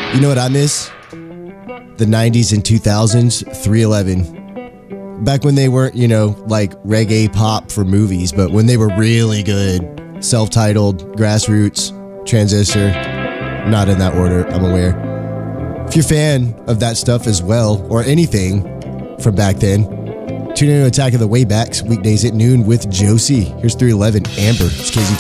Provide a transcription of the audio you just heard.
You know what I miss? The 90s and 2000s, 311. Back when they weren't, like reggae pop for movies, but when they were really good. Self-titled, Grassroots, Transistor. Not in that order, I'm aware. If you're a fan of that stuff as well, or anything from back then, tune in to Attack of the Waybacks, weekdays at noon with Josie. Here's 311, Amber. It's KZ